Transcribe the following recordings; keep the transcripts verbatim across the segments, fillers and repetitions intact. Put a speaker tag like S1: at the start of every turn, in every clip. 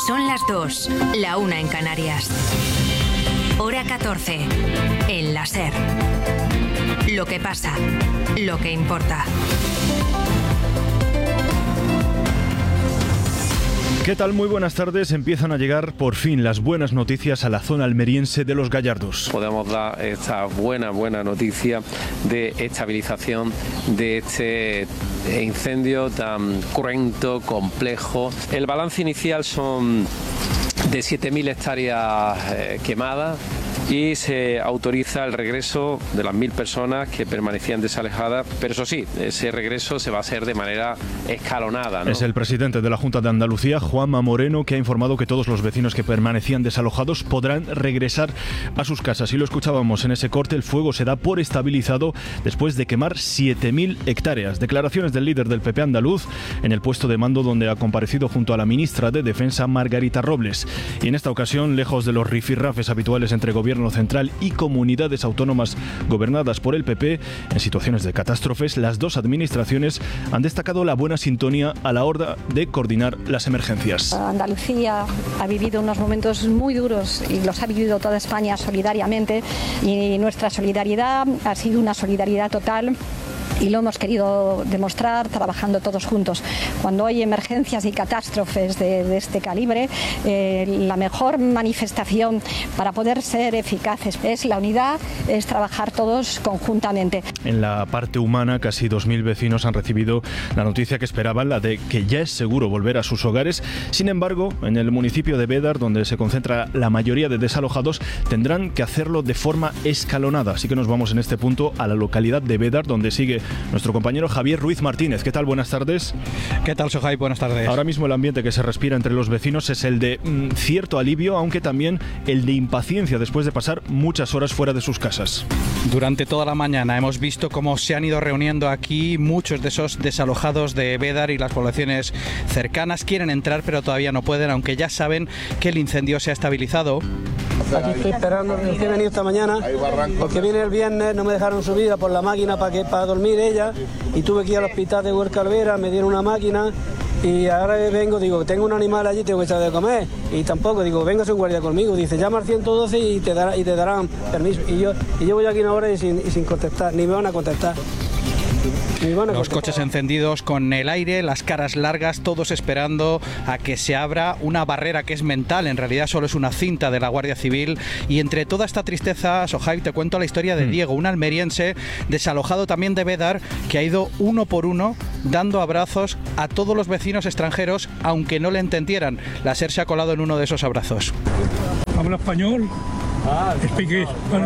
S1: Son las dos, la una en Canarias. Hora catorce, en la SER. Lo que pasa, lo que importa.
S2: ¿Qué tal? Muy buenas tardes. Empiezan a llegar por fin las buenas noticias a la zona almeriense de Los Gallardos.
S3: Podemos dar esta buena, buena noticia de estabilización de este incendio tan cruento, complejo. El balance inicial son de siete mil hectáreas eh, quemadas y se autoriza el regreso de las mil personas que permanecían desalojadas, pero eso sí, ese regreso se va a hacer de manera escalonada, ¿no?
S2: Es el presidente de la Junta de Andalucía, Juanma Moreno, que ha informado que todos los vecinos que permanecían desalojados podrán regresar a sus casas. Y lo escuchábamos en ese corte, el fuego se da por estabilizado después de quemar siete mil hectáreas. Declaraciones del líder del P P andaluz en el puesto de mando donde ha comparecido junto a la ministra de Defensa, Margarita Robles. Y en esta ocasión, lejos de los rifirrafes habituales entre gobierno central y comunidades autónomas gobernadas por el P P, en situaciones de catástrofes, las dos administraciones han destacado la buena sintonía a la hora de coordinar las emergencias.
S4: Andalucía ha vivido unos momentos muy duros y los ha vivido toda España solidariamente, y nuestra solidaridad ha sido una solidaridad total. Y lo hemos querido demostrar trabajando todos juntos. Cuando hay emergencias y catástrofes de, de este calibre, eh, la mejor manifestación para poder ser eficaces es la unidad, es trabajar todos conjuntamente.
S2: En la parte humana, casi dos mil vecinos han recibido la noticia que esperaban, la de que ya es seguro volver a sus hogares. Sin embargo, en el municipio de Bédar, donde se concentra la mayoría de desalojados, tendrán que hacerlo de forma escalonada. Así que nos vamos en este punto a la localidad de Bédar, donde sigue nuestro compañero Javier Ruiz Martínez. ¿Qué tal? Buenas tardes.
S5: ¿Qué tal, Sohai? Buenas tardes.
S2: Ahora mismo el ambiente que se respira entre los vecinos es el de mm, cierto alivio, aunque también el de impaciencia después de pasar muchas horas fuera de sus casas.
S5: Durante toda la mañana hemos visto cómo se han ido reuniendo aquí muchos de esos desalojados de Bédar, y las poblaciones cercanas quieren entrar pero todavía no pueden, aunque ya saben que el incendio se ha estabilizado.
S6: Aquí estoy esperando, he venido esta mañana porque vine el viernes, no me dejaron subir por la máquina para que para dormir ella, y tuve que ir al hospital de Huerca Alvera, me dieron una máquina y ahora vengo, digo, tengo un animal allí, tengo que echar de comer, y tampoco, digo, véngase un guardia conmigo, dice, llama al ciento doce y te, dará, y te darán permiso, y yo, y yo voy aquí una hora y sin, y sin contestar, ni me van a contestar.
S5: Los coches encendidos con el aire, las caras largas, todos esperando a que se abra una barrera que es mental, en realidad solo es una cinta de la Guardia Civil. Y entre toda esta tristeza, Sohai, te cuento la historia de Diego, un almeriense desalojado también de Bédar, que ha ido uno por uno dando abrazos a todos los vecinos extranjeros, aunque no le entendieran. La SER se ha colado en uno de esos abrazos.
S7: ¿Habla español?
S8: Ah,
S7: Speak bueno,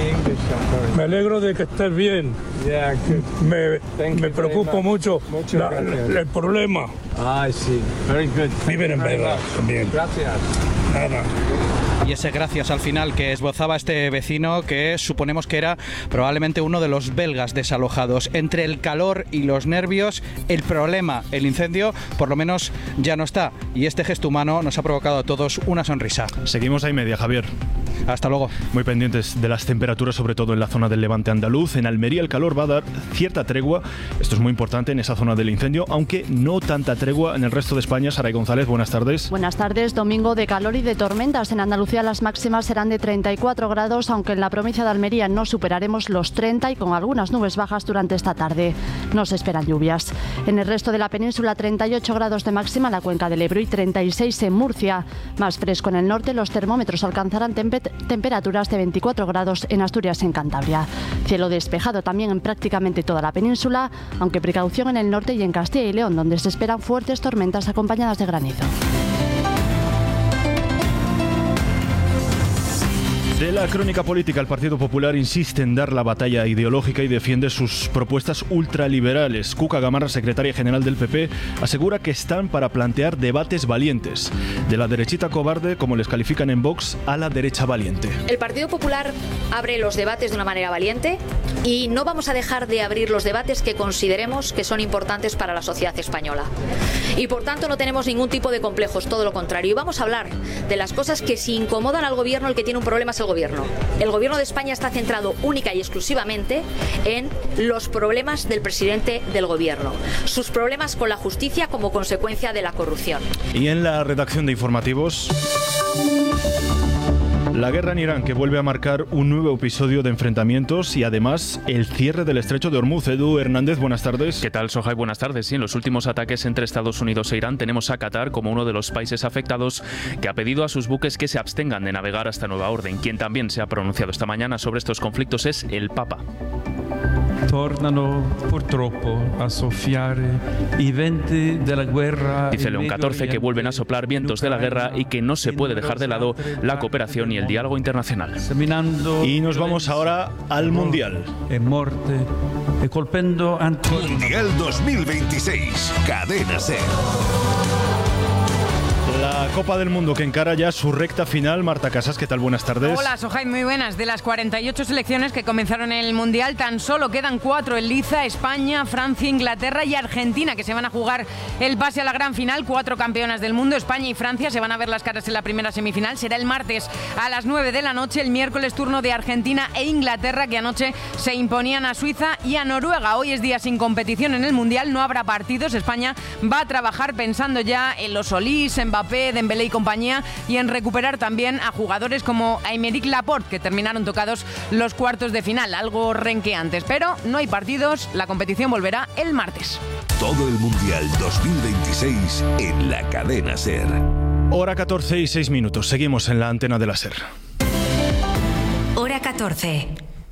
S7: me alegro de que estés bien.
S8: Yeah,
S7: me me preocupa mucho, mucho la, la, el problema.
S8: Ah, sí. Very good.
S7: Viven en Bédar también.
S8: Gracias.
S7: Nada.
S5: Y ese gracias al final que esbozaba este vecino, que suponemos que era probablemente uno de los belgas desalojados. Entre el calor y los nervios, el problema, el incendio, por lo menos ya no está. Y este gesto humano nos ha provocado a todos una sonrisa.
S2: Seguimos ahí media, Javier.
S5: Hasta luego.
S2: Muy pendientes de las temperaturas, sobre todo en la zona del levante andaluz. En Almería el calor va a dar cierta tregua. Esto es muy importante en esa zona del incendio, aunque no tanta tregua en el resto de España. Saray González, buenas tardes.
S9: Buenas tardes. Domingo de calor y de tormentas. En Andalucía las máximas serán de treinta y cuatro grados, aunque en la provincia de Almería no superaremos los treinta y con algunas nubes bajas durante esta tarde. No se esperan lluvias. En el resto de la península, treinta y ocho grados de máxima en la cuenca del Ebro y treinta y seis en Murcia. Más fresco en el norte, los termómetros alcanzarán tempe- temperaturas de veinticuatro grados en Asturias y en Cantabria. Cielo despejado también en prácticamente toda la península, aunque precaución en el norte y en Castilla y León, donde se esperan fuertes tormentas acompañadas de granizo.
S2: De la crónica política, el Partido Popular insiste en dar la batalla ideológica y defiende sus propuestas ultraliberales. Cuca Gamarra, secretaria general del P P, asegura que están para plantear debates valientes. De la derechita cobarde, como les califican en Vox, a la derecha valiente.
S10: El Partido Popular abre los debates de una manera valiente y no vamos a dejar de abrir los debates que consideremos que son importantes para la sociedad española. Y por tanto no tenemos ningún tipo de complejos, todo lo contrario. Y vamos a hablar de las cosas que si incomodan al gobierno, el que tiene un problema es el Gobierno. El Gobierno de España está centrado única y exclusivamente en los problemas del presidente del Gobierno, sus problemas con la justicia como consecuencia de la corrupción.
S2: Y en la redacción de informativos, la guerra en Irán, que vuelve a marcar un nuevo episodio de enfrentamientos y además el cierre del estrecho de Hormuz. Edu Hernández, buenas tardes.
S11: ¿Qué tal, Sohai? Buenas tardes. Sí, en los últimos ataques entre Estados Unidos e Irán tenemos a Qatar como uno de los países afectados, que ha pedido a sus buques que se abstengan de navegar hasta nueva orden. Quien también se ha pronunciado esta mañana sobre estos conflictos es el Papa.
S12: Tornano purtroppo a soffiare i venti della guerra.
S11: Dice León catorce que vuelven a soplar vientos de la guerra y que no se puede dejar de lado la cooperación y el diálogo internacional.
S2: Y nos vamos ahora al Mundial.
S13: Mundial dos mil veintiséis, Cadena SER.
S2: La Copa del Mundo que encara ya su recta final. Marta Casas, ¿qué tal? Buenas tardes.
S14: Hola, Sohai, muy buenas. De las cuarenta y ocho selecciones que comenzaron el Mundial, tan solo quedan cuatro en liza: España, Francia, Inglaterra y Argentina, que se van a jugar el pase a la gran final. Cuatro campeonas del mundo, España y Francia, se van a ver las caras en la primera semifinal. Será el martes a las nueve de la noche. El miércoles turno de Argentina e Inglaterra, que anoche se imponían a Suiza y a Noruega. Hoy es día sin competición en el Mundial, no habrá partidos. España va a trabajar pensando ya en los Solís, en Mbappé, Dembélé y compañía, y en recuperar también a jugadores como Aymeric Laporte, que terminaron tocados los cuartos de final, algo renqueantes. Pero no hay partidos, la competición volverá el martes.
S13: Todo el Mundial dos mil veintiséis en la Cadena SER.
S2: Hora catorce y seis minutos. Seguimos en la antena de la SER.
S1: Hora catorce.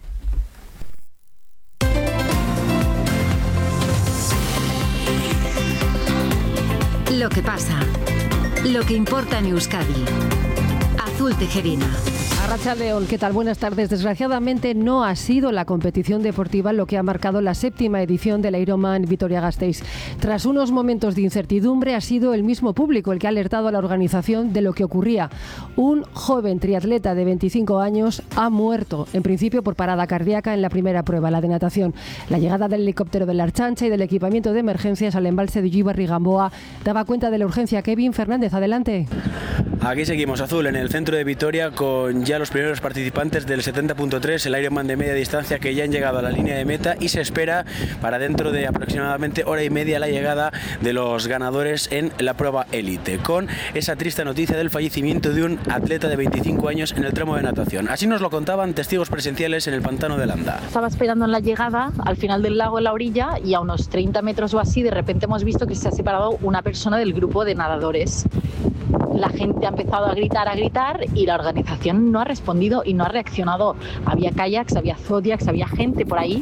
S1: Lo que pasa. Lo que importa en Euskadi. Azul Tejerina.
S15: Arratsaldeon, ¿qué tal? Buenas tardes. Desgraciadamente no ha sido la competición deportiva lo que ha marcado la séptima edición del Ironman Vitoria-Gasteiz. Tras unos momentos de incertidumbre, ha sido el mismo público el que ha alertado a la organización de lo que ocurría. Un joven triatleta de veinticinco años ha muerto, en principio por parada cardíaca en la primera prueba, la de natación. La llegada del helicóptero de la Ertzaintza y del equipamiento de emergencias al embalse de Ullíbarri-Gamboa daba cuenta de la urgencia. Kevin Fernández, adelante.
S16: Aquí seguimos, Azul, en el centro de Vitoria, con ya los primeros participantes del setenta punto tres, el Ironman de media distancia, que ya han llegado a la línea de meta, y se espera para dentro de aproximadamente hora y media la llegada de los ganadores en la prueba élite, con esa triste noticia del fallecimiento de un atleta de veinticinco años en el tramo de natación. Así nos lo contaban testigos presenciales en el pantano de Landa.
S17: Estaba esperando en la llegada al final del lago, en la orilla, y a unos treinta metros o así de repente hemos visto que se ha separado una persona del grupo de nadadores. La gente ha empezado a gritar, a gritar, y la organización no ha respondido y no ha reaccionado. Había kayaks, había zodiacs, había gente por ahí,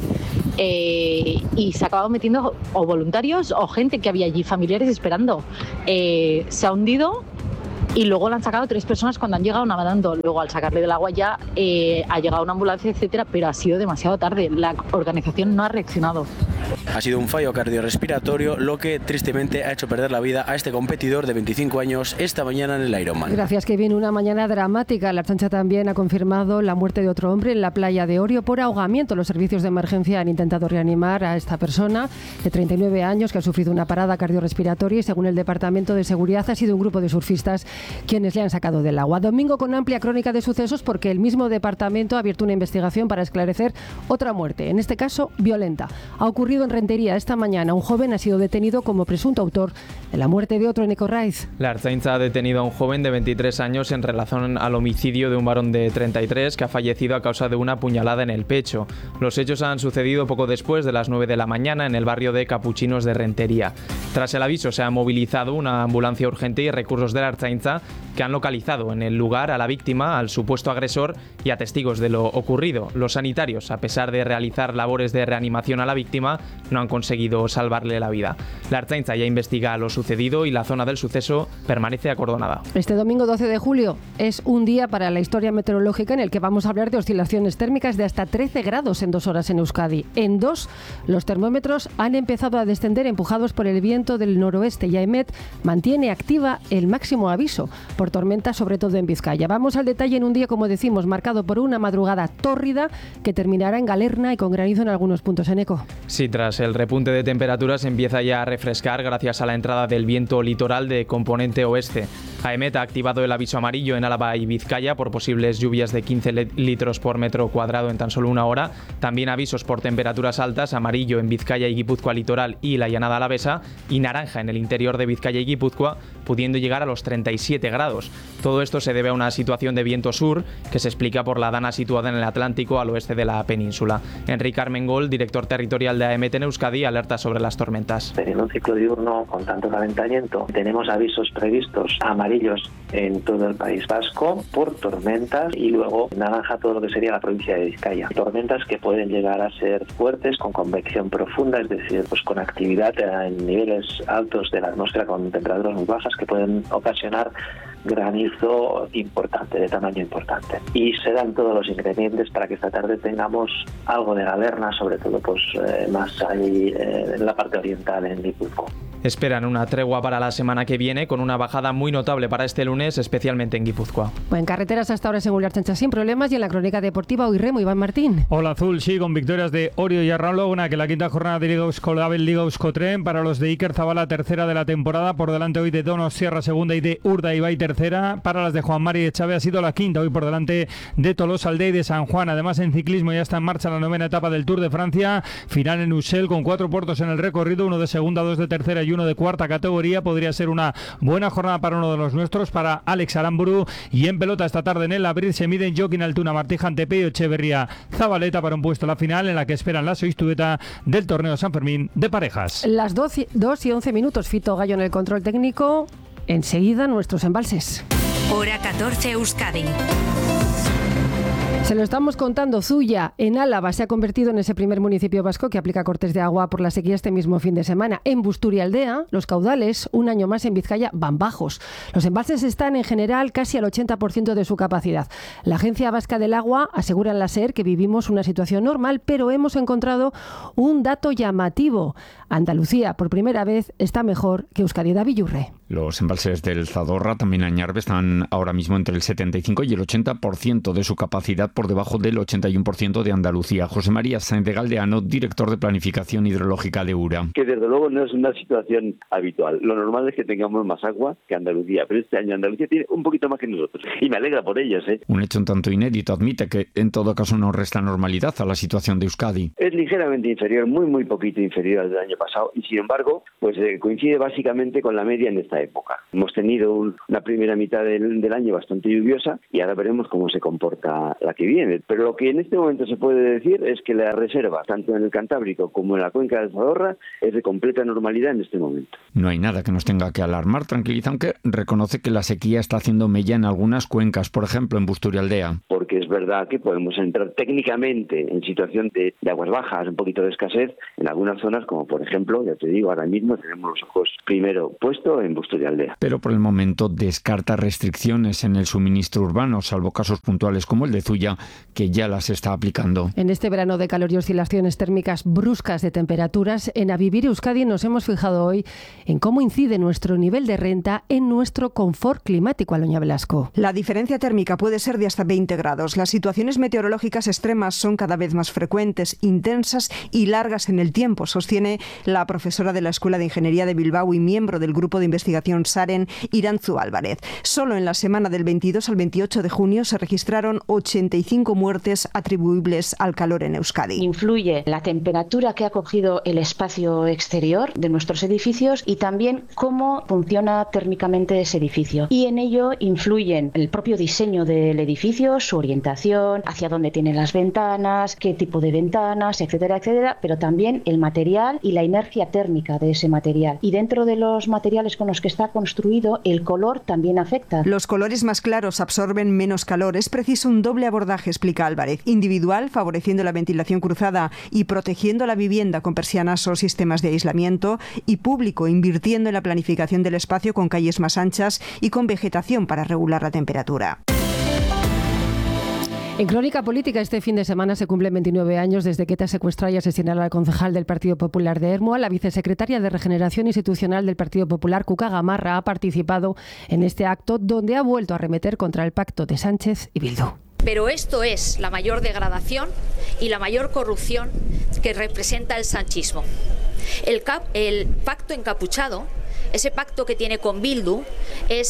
S17: eh, y se ha acabado metiendo o voluntarios o gente que había allí, familiares esperando. Eh, se ha hundido. Y luego le han sacado tres personas cuando han llegado nadando. Luego, al sacarle del agua ya eh, ha llegado una ambulancia, etcétera, pero ha sido demasiado tarde. La organización no ha reaccionado.
S16: Ha sido un fallo cardiorrespiratorio lo que tristemente ha hecho perder la vida a este competidor de veinticinco años esta mañana en el Ironman.
S15: Gracias, Kevin. Una mañana dramática. La Ertzaintza también ha confirmado la muerte de otro hombre en la playa de Orio por ahogamiento. Los servicios de emergencia han intentado reanimar a esta persona de treinta y nueve años que ha sufrido una parada cardiorrespiratoria, y según el Departamento de Seguridad ha sido un grupo de surfistas quienes le han sacado del agua. Domingo con amplia crónica de sucesos, porque el mismo departamento ha abierto una investigación para esclarecer otra muerte, en este caso violenta. Ha ocurrido en Rentería esta mañana. Un joven ha sido detenido como presunto autor de la muerte de otro en Ecorraiz.
S18: La Ertzaintza ha detenido a un joven de veintitrés años en relación al homicidio de un varón de treinta y tres que ha fallecido a causa de una puñalada en el pecho. Los hechos han sucedido poco después de las nueve de la mañana en el barrio de Capuchinos de Rentería. Tras el aviso se ha movilizado una ambulancia urgente y recursos de la Ertzaintza, que han localizado en el lugar a la víctima, al supuesto agresor y a testigos de lo ocurrido. Los sanitarios, a pesar de realizar labores de reanimación a la víctima, no han conseguido salvarle la vida. La Ertzaintza ya investiga lo sucedido y la zona del suceso permanece acordonada.
S15: Este domingo doce de julio es un día para la historia meteorológica en el que vamos a hablar de oscilaciones térmicas de hasta trece grados en dos horas en Euskadi. En dos, los termómetros han empezado a descender empujados por el viento del noroeste, y AEMET mantiene activa el máximo aviso por tormenta, sobre todo en Vizcaya. Vamos al detalle en un día, como decimos, marcado por una madrugada tórrida que terminará en Galerna y con granizo en algunos puntos. En Eco.
S18: Sí, tras el repunte de temperaturas empieza ya a refrescar gracias a la entrada del viento litoral de componente oeste. AEMET ha activado el aviso amarillo en Álava y Vizcaya por posibles lluvias de quince litros por metro cuadrado en tan solo una hora. También avisos por temperaturas altas, amarillo en Vizcaya y Guipúzcoa litoral y la llanada alavesa, y naranja en el interior de Vizcaya y Guipúzcoa, pudiendo llegar a los treinta y siete grados. Todo esto se debe a una situación de viento sur que se explica por la dana situada en el Atlántico al oeste de la península. Enrique Armengol, director territorial de AEMET en Euskadi, alerta sobre las tormentas.
S19: En un ciclo diurno con tanto calentamiento tenemos avisos previstos amarillos en todo el País Vasco por tormentas y luego naranja todo lo que sería la provincia de Vizcaya. Tormentas que pueden llegar a ser fuertes con convección profunda, es decir, pues con actividad en niveles altos de la atmósfera con temperaturas muy bajas que pueden ocasionar granizo importante, de tamaño importante. Y se dan todos los ingredientes para que esta tarde tengamos algo de galerna, sobre todo pues eh, más ahí eh, en la parte oriental, en Guipúzcoa.
S18: Esperan una tregua para la semana que viene, con una bajada muy notable para este lunes, especialmente en Guipúzcoa.
S15: Bueno, en carreteras hasta ahora según la Archancha sin problemas, y en la crónica deportiva hoy remo, Iván Martín.
S20: Hola Azul, sí, con victorias de Orio y Arraun-Laguna, que la quinta jornada de Liga Euskal Liga Euskotren para los de Iker Zabala, tercera de la temporada, por delante hoy de Donostia segunda y de Urdaibai tercera. Para las de Juan Mari de Chávez ha sido la quinta, hoy por delante de Tolosaldea y de San Juan. Además, en ciclismo ya está en marcha la novena etapa del Tour de Francia, final en Ussel, con cuatro puertos en el recorrido, uno de segunda, dos de tercera y uno de cuarta categoría. Podría ser una buena jornada para uno de los nuestros, para Alex Aramburu. Y en pelota esta tarde en el Abril se miden Joaquín Altuna, Martija Antepé y Echeverría Zabaleta para un puesto en la final, en la que esperan la soistueta del torneo San Fermín de parejas.
S15: Las dos y once minutos, Fito Gallo en el control técnico. Enseguida nuestros embalses.
S1: Hora catorce Euskadi.
S15: Se lo estamos contando, Zuya, en Álava, se ha convertido en ese primer municipio vasco que aplica cortes de agua por la sequía este mismo fin de semana. En Busturialdea, los caudales, un año más en Vizcaya, van bajos. Los embalses están en general casi al ochenta por ciento de su capacidad. La Agencia Vasca del Agua asegura en la SER que vivimos una situación normal, pero hemos encontrado un dato llamativo. Andalucía, por primera vez, está mejor que Euskadi. David Yurre.
S21: Los embalses del Zadorra, también Añarbe, están ahora mismo entre el setenta y cinco y el ochenta por ciento de su capacidad, por debajo del ochenta y uno por ciento de Andalucía. José María Sáenz de Galdeano, director de Planificación Hidrológica de URA.
S22: Que desde luego no es una situación habitual. Lo normal es que tengamos más agua que Andalucía, pero este año Andalucía tiene un poquito más que nosotros. Y me alegra por ellos, ¿eh?
S21: Un hecho un tanto inédito, admite que en todo caso no resta normalidad a la situación de Euskadi.
S22: Es ligeramente inferior, muy muy poquito inferior al del año pasado, y sin embargo, pues eh, coincide básicamente con la media en esta época. Hemos tenido un, una primera mitad del, del año bastante lluviosa y ahora veremos cómo se comporta la que viene. Pero lo que en este momento se puede decir es que la reserva, tanto en el Cantábrico como en la cuenca del Zadorra, es de completa normalidad en este momento.
S21: No hay nada que nos tenga que alarmar, tranquiliza, aunque reconoce que la sequía está haciendo mella en algunas cuencas, por ejemplo en Busturialdea.
S22: Porque es verdad que podemos entrar técnicamente en situación de, de aguas bajas, un poquito de escasez en algunas zonas, como por ejemplo, ya te digo, ahora mismo tenemos los ojos primero puestos en Busturialdea.
S21: Pero por el momento descarta restricciones en el suministro urbano, salvo casos puntuales como el de Zuya, que ya las está aplicando.
S15: En este verano de calor y oscilaciones térmicas bruscas de temperaturas, en A Vivir Euskadi nos hemos fijado hoy en cómo incide nuestro nivel de renta en nuestro confort climático. Aloña Velasco.
S23: La diferencia térmica puede ser de hasta veinte grados. Las situaciones meteorológicas extremas son cada vez más frecuentes, intensas y largas en el tiempo, sostiene la profesora de la Escuela de Ingeniería de Bilbao y miembro del Grupo de Investigación SAREN, Irantzu Álvarez. Solo en la semana del veintidós al veintiocho de junio se registraron ochenta y cinco muertes atribuibles al calor en Euskadi.
S24: Influye la temperatura que ha cogido el espacio exterior de nuestros edificios y también cómo funciona térmicamente ese edificio. Y en ello influyen el propio diseño del edificio, su orientación, hacia dónde tienen las ventanas, qué tipo de ventanas, etcétera, etcétera, pero también el material y la inercia térmica de ese material. Y dentro de los materiales con los que está construido, el color también afecta.
S23: Los colores más claros absorben menos calor. Es preciso un doble abordaje, explica Álvarez. Individual, favoreciendo la ventilación cruzada y protegiendo la vivienda con persianas o sistemas de aislamiento, y público, invirtiendo en la planificación del espacio con calles más anchas y con vegetación para regular la temperatura.
S15: En Crónica Política, este fin de semana se cumplen veintinueve años desde que ETA secuestró y asesinó a la concejal del Partido Popular de Ermua. La vicesecretaria de Regeneración Institucional del Partido Popular, Cuca Gamarra, ha participado en este acto donde ha vuelto a arremeter contra el pacto de Sánchez y Bildu.
S10: Pero esto es la mayor degradación y la mayor corrupción que representa el sanchismo. El, cap, el pacto encapuchado, ese pacto que tiene con Bildu, es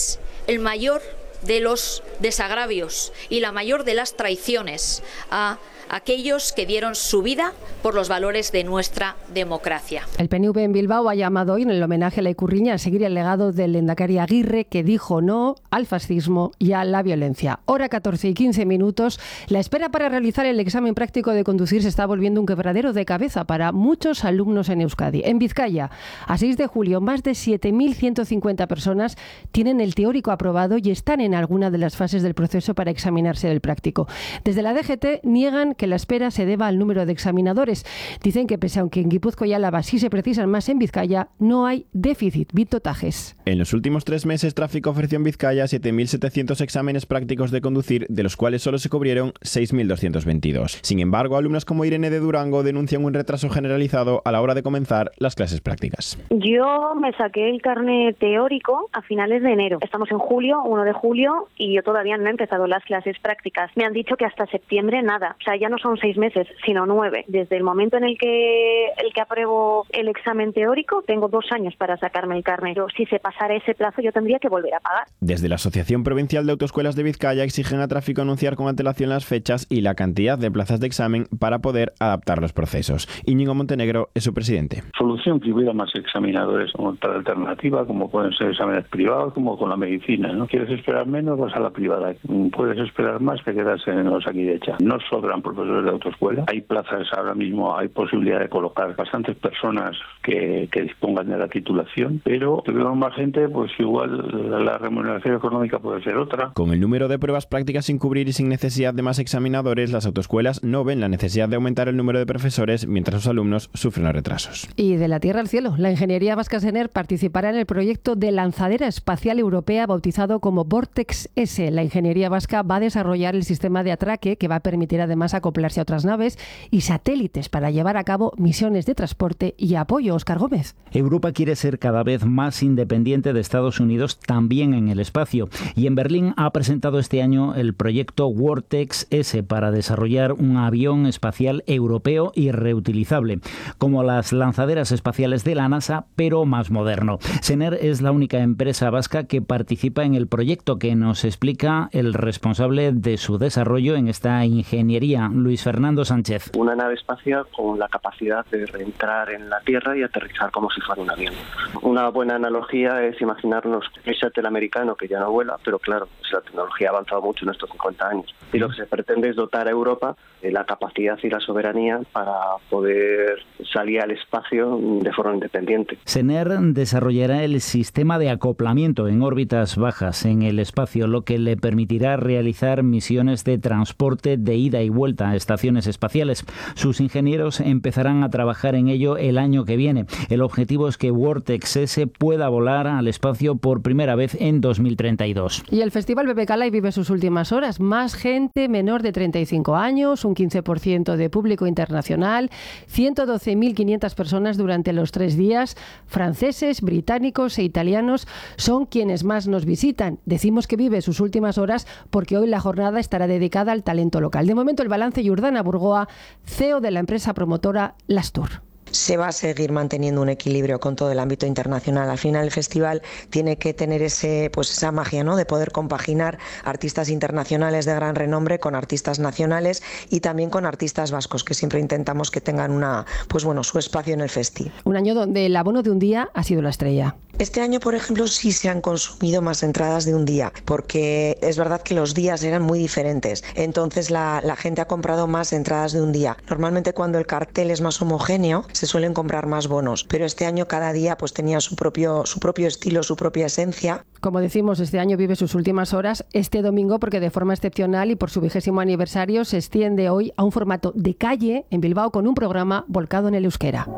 S10: el mayor de los desagravios y la mayor de las traiciones a aquellos que dieron su vida por los valores de nuestra democracia.
S15: El P N V en Bilbao ha llamado hoy en el homenaje a la Ikurriña a seguir el legado del lehendakari Aguirre, que dijo no al fascismo y a la violencia. Hora catorce y quince minutos. La espera para realizar el examen práctico de conducir se está volviendo un quebradero de cabeza para muchos alumnos en Euskadi. En Vizcaya, a seis de julio, más de siete mil ciento cincuenta personas tienen el teórico aprobado y están en alguna de las fases del proceso para examinarse el práctico. Desde la D G T niegan que la espera se deba al número de examinadores. Dicen que pese a que en Guipúzcoa y Álava sí se precisan más, en Vizcaya no hay déficit. Vito Tajes.
S3: En los últimos tres meses, Tráfico ofreció en Vizcaya siete mil setecientos exámenes prácticos de conducir, de los cuales solo se cubrieron seis mil doscientos veintidós. Sin embargo, alumnas como Irene de Durango denuncian un retraso generalizado a la hora de comenzar las clases prácticas.
S4: Yo me saqué el carnet teórico a finales de enero. Estamos en julio, uno de julio, y yo todavía no he empezado las clases prácticas. Me han dicho que hasta septiembre nada. O sea, ya no son seis meses, sino nueve. Desde el momento en el que el que apruebo el examen teórico, tengo dos años para sacarme el carnet. Pero si se pasara ese plazo, yo tendría que volver a pagar.
S3: Desde la Asociación Provincial de Autoescuelas de Vizcaya exigen a Tráfico anunciar con antelación las fechas y la cantidad de plazas de examen para poder adaptar los procesos. Íñigo Montenegro es su presidente.
S6: Solución que hubiera más examinadores como otra alternativa, como pueden ser exámenes privados, como con la medicina, ¿no? ¿Quieres esperar menos? Vas a la privada. Puedes esperar más, te quedas en Osakidecha. No sobran profesores de autoescuela. Hay plazas ahora mismo, hay posibilidad de colocar bastantes personas que, que dispongan de la titulación, pero si tenemos más gente, pues igual la remuneración económica puede ser otra.
S3: Con el número de pruebas prácticas sin cubrir y sin necesidad de más examinadores, las autoescuelas no ven la necesidad de aumentar el número de profesores mientras los alumnos sufren los retrasos.
S15: Y de la tierra al cielo, la Ingeniería Vasca Sener participará en el proyecto de lanzadera espacial europea bautizado como Vortex S. La Ingeniería Vasca va a desarrollar el sistema de atraque que va a permitir además acoplarse a otras naves y satélites para llevar a cabo misiones de transporte y apoyo. Óscar Gómez.
S8: Europa quiere ser cada vez más independiente de Estados Unidos también en el espacio, y en Berlín ha presentado este año el proyecto Vortex S para desarrollar un avión espacial europeo y reutilizable, como las lanzaderas espaciales de la NASA, pero más moderno. Sener es la única empresa vasca que participa en el proyecto, que nos explica el responsable de su desarrollo en esta ingeniería, Luis Fernando Sánchez.
S25: Una nave espacial con la capacidad de reentrar en la Tierra y aterrizar como si fuera un avión. Una buena analogía es imaginarnos el shuttle americano, que ya no vuela, pero claro, la tecnología ha avanzado mucho en estos cincuenta años. Y lo que se pretende es dotar a Europa de la capacidad y la soberanía para poder salir al espacio de forma independiente.
S8: Sener desarrollará el sistema de acoplamiento en órbitas bajas en el espacio, lo que le permitirá realizar misiones de transporte de ida y vuelta a estaciones espaciales. Sus ingenieros empezarán a trabajar en ello el año que viene. El objetivo es que Vortex S pueda volar al espacio por primera vez en dos mil treinta y dos.
S15: Y el Festival Bebe Calai vive sus últimas horas. Más gente menor de treinta y cinco años, un quince por ciento de público internacional, ciento doce mil quinientas personas durante los tres días. Franceses, británicos e italianos son quienes más nos visitan. Decimos que vive sus últimas horas porque hoy la jornada estará dedicada al talento local. De momento, el balance, Jordana Burgoa, C E O de la empresa promotora Lastur.
S26: Se va a seguir manteniendo un equilibrio con todo el ámbito internacional. Al final el festival tiene que tener ese, pues esa magia, ¿no?, de poder compaginar artistas internacionales de gran renombre con artistas nacionales y también con artistas vascos, que siempre intentamos que tengan una, pues bueno, su espacio en el festi.
S15: Un año donde el abono de un día ha sido la estrella.
S26: Este año, por ejemplo, sí se han consumido más entradas de un día, porque es verdad que los días eran muy diferentes. Entonces la, la gente ha comprado más entradas de un día. Normalmente cuando el cartel es más homogéneo, se suelen comprar más bonos, pero este año cada día pues tenía su propio, su propio estilo, su propia esencia.
S15: Como decimos, este año vive sus últimas horas este domingo porque de forma excepcional y por su vigésimo aniversario se extiende hoy a un formato de calle en Bilbao con un programa volcado en el euskera.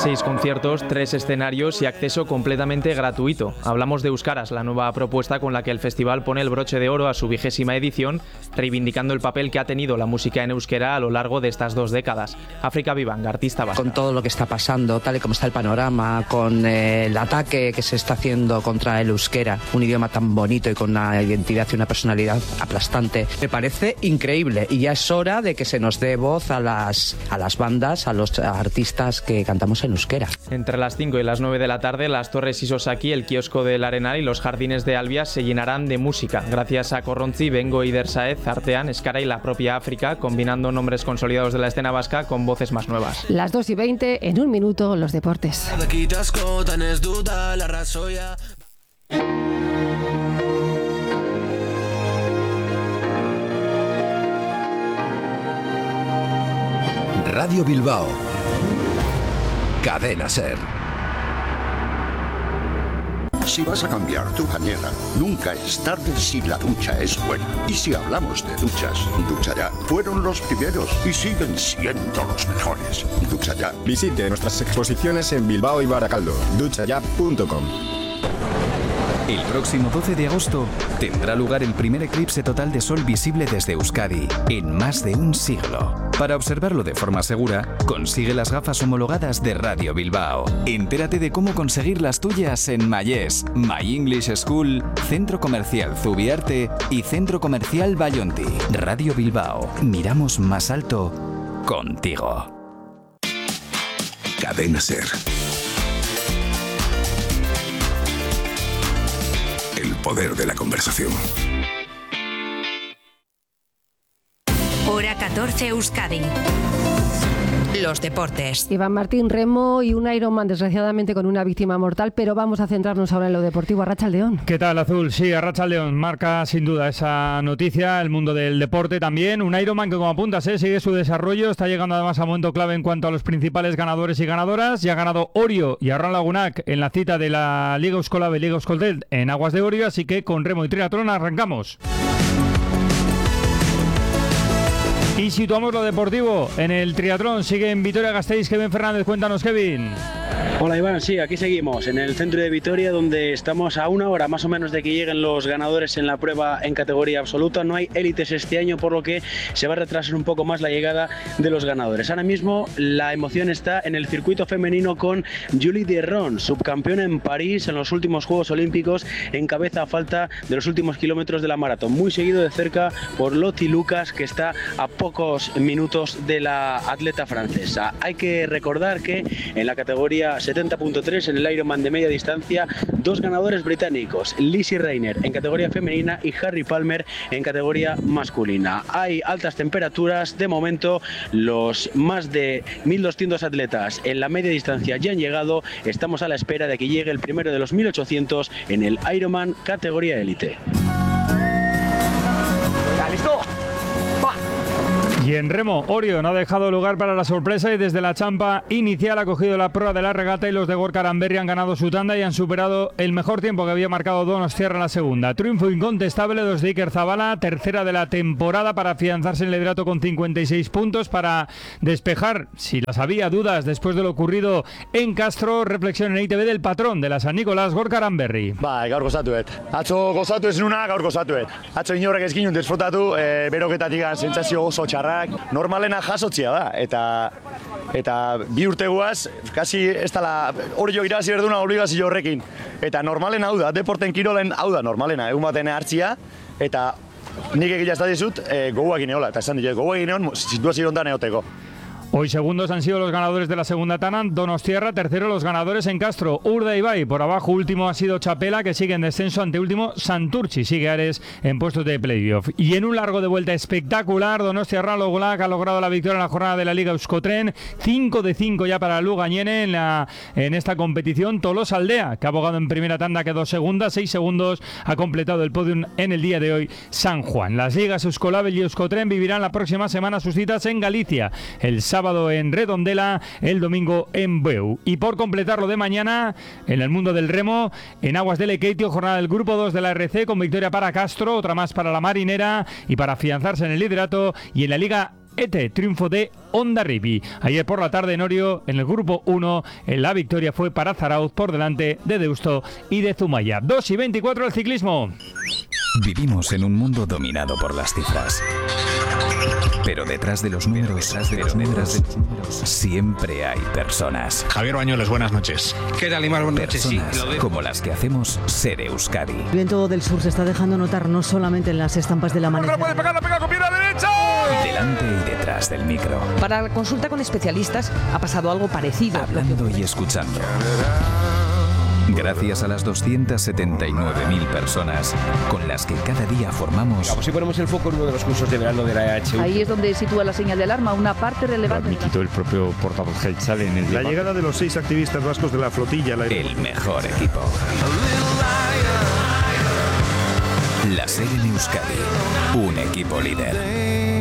S18: seis conciertos, tres escenarios y acceso completamente gratuito. Hablamos de Euskaraz, la nueva propuesta con la que el festival pone el broche de oro a su vigésima edición, reivindicando el papel que ha tenido la música en euskera a lo largo de estas dos décadas. África Vivanga, artista vasca.
S5: Con todo lo que está pasando, tal y como está el panorama, con eh, el ataque que se está haciendo contra el euskera, un idioma tan bonito y con una identidad y una personalidad aplastante, me parece increíble y ya es hora de que se nos dé voz a las, a las bandas, a los artistas que cantamos en euskera.
S18: Entre las cinco y las nueve de la tarde, las Torres Isosaki, el kiosco del Arenal y los jardines de Albia se llenarán de música, gracias a Corrontzi, Bengo y Dersaez, Artean, Escara y la propia África, combinando nombres consolidados de la escena vasca con voces más nuevas.
S15: Las dos y veinte, en un minuto, los deportes.
S13: Radio Bilbao. Cadena SER.
S7: Si vas a cambiar tu bañera, nunca es tarde si la ducha es buena. Y si hablamos de duchas, Ducha Ya fueron los primeros y siguen siendo los mejores. Ducha Ya.
S9: Visite nuestras exposiciones en Bilbao y Baracaldo. ducha ya punto com.
S11: El próximo doce de agosto tendrá lugar el primer eclipse total de sol visible desde Euskadi en más de un siglo. Para observarlo de forma segura, consigue las gafas homologadas de Radio Bilbao. Entérate de cómo conseguir las tuyas en Mayés, My English School, Centro Comercial Zubiarte y Centro Comercial Bayonti. Radio Bilbao, miramos más alto contigo.
S13: Cadena SER. El poder de la conversación.
S1: Hora catorce Euskadi. Los deportes.
S15: Iván Martín, remo y un Ironman, desgraciadamente con una víctima mortal, pero vamos a centrarnos ahora en lo deportivo. Arratsaldeón.
S20: ¿Qué tal, Azul? Sí, Arratsaldeón marca sin duda esa noticia, el mundo del deporte también. Un Ironman que, como apuntas, ¿eh? sigue su desarrollo, está llegando además a momento clave en cuanto a los principales ganadores y ganadoras. Ya ha ganado Orio y Arran Lagunac en la cita de la Liga Euskolab y Liga Euskoltel en aguas de Orio, así que con remo y triatlón arrancamos. Y situamos lo deportivo en el triatlón. Sigue en Vitoria-Gasteiz Kevin Fernández. Cuéntanos, Kevin.
S16: Hola, Iván. Sí, aquí seguimos en el centro de Vitoria, donde estamos a una hora más o menos de que lleguen los ganadores en la prueba en categoría absoluta. No hay élites este año, por lo que se va a retrasar un poco más la llegada de los ganadores. Ahora mismo la emoción está en el circuito femenino con Julie Derron, subcampeona en París en los últimos Juegos Olímpicos, en cabeza a falta de los últimos kilómetros de la maratón. Muy seguido de cerca por Loti Lucas, que está a pocos minutos de la atleta francesa. Hay que recordar que en la categoría setenta punto tres, en el Ironman de media distancia, dos ganadores británicos, Lizzie Reiner en categoría femenina y Harry Palmer en categoría masculina. Hay altas temperaturas, de momento los más de mil doscientos atletas en la media distancia ya han llegado. Estamos a la espera de que llegue el primero de los mil ochocientos en el Ironman categoría élite.
S20: ¿Listo? Y en remo, Orio no ha dejado lugar para la sorpresa y desde la champa inicial ha cogido la prueba de la regata y los de Gorka Aranberri han ganado su tanda y han superado el mejor tiempo que había marcado Donostiarra en la segunda. Triunfo incontestable de los de Iker Zabala, tercera de la temporada para afianzarse en el liderato con cincuenta y seis puntos, para despejar, si las había, dudas después de lo ocurrido en Castro. Reflexión en I T V del patrón de la San Nicolás, Gorka Aranberri.
S12: Bai, gaur gozatuet. Atzo gozatu ez nuna, gaur gozatuet. Atzo inorrek ez ginen desfrutatu, e, beroketatik sentsazio oso txarrak. Normalena jasotzia da, eta eta bi urte guaz, kasi ez dala hori jo irazi berduna obligazio horrekin. Eta normalena hau da, deporten kirolen hau da normalena, egun baten hartzia, eta nik egia ez da dizut, e, goguak ineola, eta esan dut, goguak ineon, situazio hontan eoteko.
S20: Hoy segundos han sido los ganadores de la segunda tana, Donostiarra, tercero los ganadores en Castro, Urda y Ibai, por abajo último ha sido Chapela, que sigue en descenso, ante último Santurchi, sigue Ares en puestos de playoff. Y en un largo de vuelta espectacular, Donostiarra Logulac ha logrado la victoria en la jornada de la Liga Euskotren, cinco de cinco ya para Lugañene en, la, en esta competición. Tolosa Aldea, que ha abogado en primera tanda, quedó segunda, seis segundos, ha completado el podium en el día de hoy San Juan. Las ligas Euskolabel y Euskotren vivirán la próxima semana sus citas en Galicia, el sábado sábado en Redondela, el domingo en Beu. Y por completar lo de mañana, en el mundo del remo, en aguas de Lekeitio, jornada del grupo dos de la R C, con victoria para Castro, otra más para la Marinera, y para afianzarse en el liderato, y en la Liga Este triunfo de Hondarribia. Ayer por la tarde en Orio, en el grupo uno, en la victoria fue para Zarauz por delante de Deusto y de Zumaya. dos y veinticuatro el ciclismo.
S11: Vivimos en un mundo dominado por las cifras. Pero detrás de los números, detrás de los números, siempre hay personas.
S2: Javier Bañuelos, buenas noches.
S11: ¿Qué tal, Imar? Buenas noches. Personas sí, como las que hacemos Ser Euskadi.
S14: El viento del sur se está dejando notar no solamente en las estampas del amanecer.
S2: ¡No puede pegar, la pega con pierna derecha!
S11: Delante y detrás del micro.
S17: Para la consulta con especialistas ha pasado algo parecido.
S11: Hablando y escuchando. Gracias a las doscientas setenta y nueve mil personas con las que cada día formamos...
S19: Vamos, si ponemos el foco en uno de los cursos de verano de la E H U.
S17: Ahí es donde sitúa la señal de alarma, una parte relevante...
S21: Lo admitió el propio portavoz Geltzale en el...
S22: La llegada de los seis activistas vascos de la flotilla... La...
S11: El mejor equipo. La SER en Euskadi. Un equipo líder.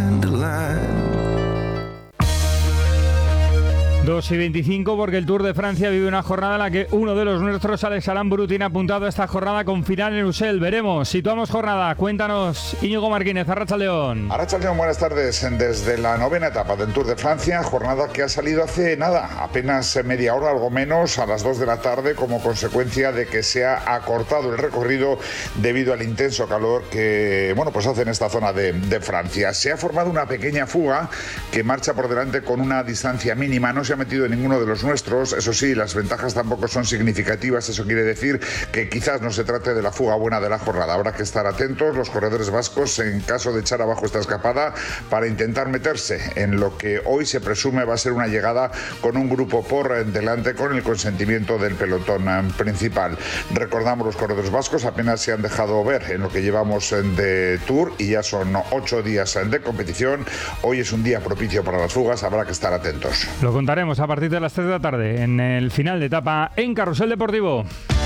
S20: dos y veinticinco, porque el Tour de Francia vive una jornada en la que uno de los nuestros, Alex Aramburu, tiene apuntado esta jornada con final en Usel. Veremos. Situamos jornada. Cuéntanos, Íñigo Martínez, Arratsaldeon.
S27: Arratsaldeon, buenas tardes. Desde la novena etapa del Tour de Francia, jornada que ha salido hace nada, apenas media hora, algo menos, a las dos de la tarde, como consecuencia de que se ha acortado el recorrido debido al intenso calor que, bueno, pues hace en esta zona de, de Francia. Se ha formado una pequeña fuga que marcha por delante con una distancia mínima. No se ha metido en ninguno de los nuestros, eso sí, las ventajas tampoco son significativas, eso quiere decir que quizás no se trate de la fuga buena de la jornada. Habrá que estar atentos los corredores vascos en caso de echar abajo esta escapada para intentar meterse en lo que hoy se presume va a ser una llegada con un grupo por delante con el consentimiento del pelotón principal. Recordamos, los corredores vascos apenas se han dejado ver en lo que llevamos de Tour y ya son ocho días de competición. Hoy es un día propicio para las fugas, habrá que estar atentos.
S20: Lo contaremos a partir de las tres de la tarde en el final de etapa en Carrusel Deportivo.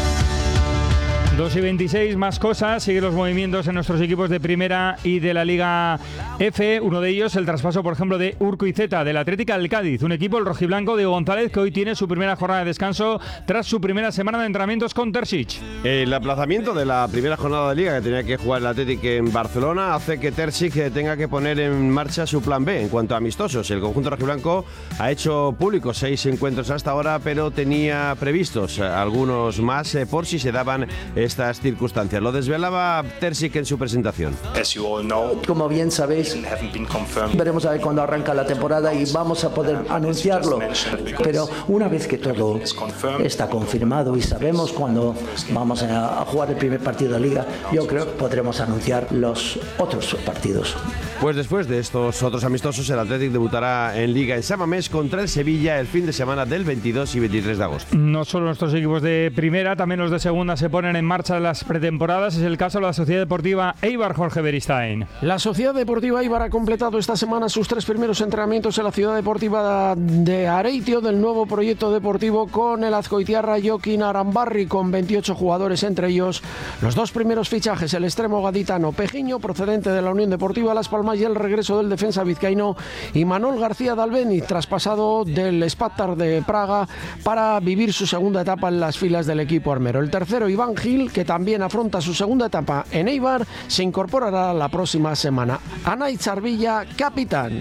S20: dos y veintiséis, más cosas. Siguen los movimientos en nuestros equipos de primera y de la Liga F. Uno de ellos, el traspaso, por ejemplo, de Urkuzeta, del Atlético del Cádiz. Un equipo, el rojiblanco de González, que hoy tiene su primera jornada de descanso tras su primera semana de entrenamientos con Terzic.
S28: El aplazamiento de la primera jornada de Liga que tenía que jugar el Atlético en Barcelona hace que Terzic tenga que poner en marcha su plan B en cuanto a amistosos. El conjunto rojiblanco ha hecho público seis encuentros hasta ahora, pero tenía previstos algunos más eh, por si se daban estas circunstancias. Lo desvelaba Terzic en su presentación.
S29: Como bien sabéis, veremos a ver cuándo arranca la temporada y vamos a poder anunciarlo. Pero una vez que todo está confirmado y sabemos cuándo vamos a jugar el primer partido de Liga, yo creo que podremos anunciar los otros partidos.
S28: Pues después de estos otros amistosos, el Athletic debutará en Liga en San Mamés contra el Sevilla el fin de semana del veintidós y veintitrés de agosto.
S20: No solo nuestros equipos de primera, también los de segunda se ponen en marcha las pretemporadas. Es el caso de la Sociedad Deportiva Eibar, Jorge Beristain.
S30: La Sociedad Deportiva Eibar ha completado esta semana sus tres primeros entrenamientos en la Ciudad Deportiva de Areitio del nuevo proyecto deportivo con el azcoitiarra Joaquín Arambarri, con veintiocho jugadores, entre ellos los dos primeros fichajes, el extremo gaditano Pejiño, procedente de la Unión Deportiva Las Palmas, y el regreso del defensa vizcaíno Imanol García Dalbeni, traspasado del Spartak de Praga para vivir su segunda etapa en las filas del equipo armero. El tercero, Iván Gil, que también afronta su segunda etapa en Eibar, se incorporará la próxima semana. Anay Charvilla, capitán.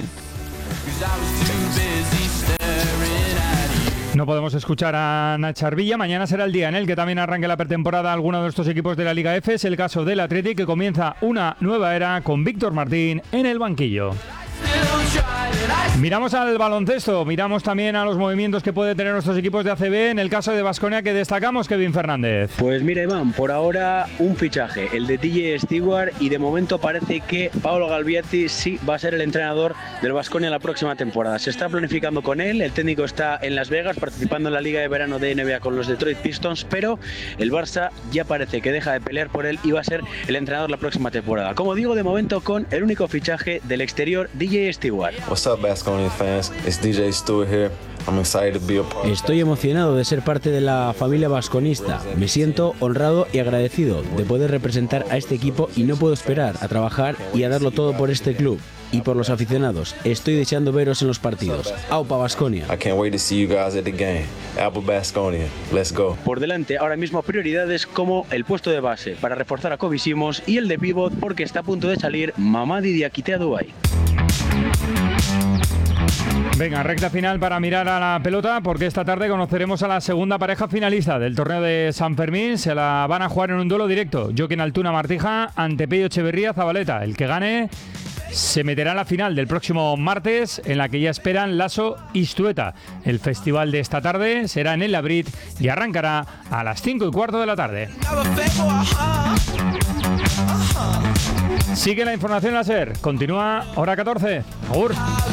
S20: No podemos escuchar a Nacho Arvilla. Mañana será el día en el que también arranque la pretemporada alguno de estos equipos de la Liga F. Es el caso del Athletic, que comienza una nueva era con Víctor Martín en el banquillo. Miramos al baloncesto, miramos también a los movimientos que puede tener nuestros equipos de A C B. En el caso de Baskonia, que destacamos, Kevin Fernández.
S16: Pues mira, Iván, por ahora un fichaje, el de D J Stewart, y de momento parece que Paolo Galvietti sí va a ser el entrenador del Baskonia la próxima temporada. Se está planificando con él, el técnico está en Las Vegas participando en la Liga de Verano de N B A con los Detroit Pistons, pero el Barça ya parece que deja de pelear por él y va a ser el entrenador la próxima temporada. Como digo, de momento con el único fichaje del exterior, D J Stewart.
S31: What's up, Baskonia fans? It's D J Stewart here. I'm excited to be a part.
S32: Estoy emocionado de ser parte de la familia vasconista. Me siento honrado y agradecido de poder representar a este equipo y no puedo esperar a trabajar y a darlo todo por este club y por los aficionados. Estoy deseando veros en los partidos. Aupa Baskonia.
S31: I can't wait to see you guys at the game. Aupa Baskonia. Let's go.
S16: Por delante ahora mismo prioridades como el puesto de base para reforzar a Kobe Simons y el de pívot porque está a punto de salir Mamadi Diakité a Dubái.
S20: Venga, recta final para mirar a la pelota, porque esta tarde conoceremos a la segunda pareja finalista del torneo de San Fermín. Se la van a jugar en un duelo directo. Joaquín Altuna Martija ante Pello Echeverría Zabaleta. El que gane se meterá en la final del próximo martes, en la que ya esperan Lasso y Stueta. El festival de esta tarde será en el Labrit y arrancará a las cinco y cuarto de la tarde. Sigue la información en la SER. Continúa hora catorce. Agur.